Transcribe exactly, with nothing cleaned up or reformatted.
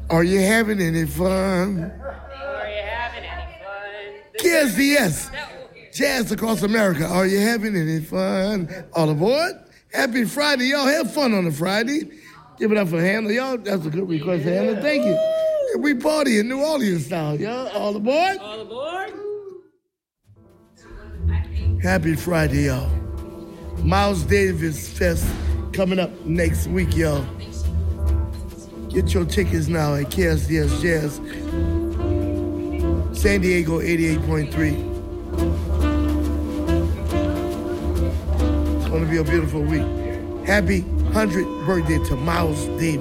Are you having any fun? Are you having any fun? K S D S, Jazz Across America. Are you having any fun? All aboard. Happy Friday, y'all. Have fun on a Friday. Give it up for Hannah, y'all. That's a good request, Hannah. Thank you. And we party in New Orleans style, y'all. All aboard. All aboard. Happy Friday, y'all. Miles Davis Fest coming up next week, y'all. Get your tickets now at K S D S Jazz. San Diego eighty-eight point three. It's going to be a beautiful week. Happy one hundredth birthday to Miles Davis.